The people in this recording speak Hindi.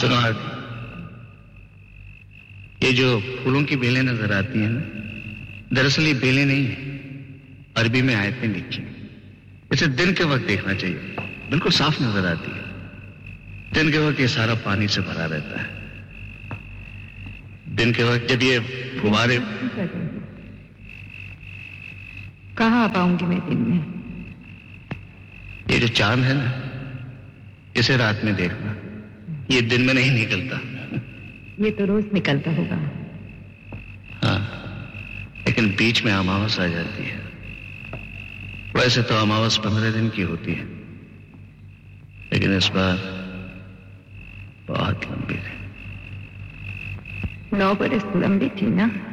सुनो आरती, ये जो फूलों की बेलें नजर आती हैं ना, दरअसल ये बेलें नहीं है, अरबी में आयतें लिखी हैं। इसे दिन के वक्त देखना चाहिए, बिल्कुल साफ नजर आती है। दिन के वक्त ये सारा पानी से भरा रहता है। दिन के वक्त जब ये फुवारे, कहाँ आ पाऊंगी मैं दिन में? ये जो चांद है ना, इसे रात में देखना, ये दिन में नहीं निकलता। ये तो रोज निकलता होगा। हाँ, लेकिन बीच में अमावस आ जाती है। वैसे तो अमावस 15 दिन की होती है, लेकिन इस बार बहुत लंबी थी। 9 बरस लंबी थी ना।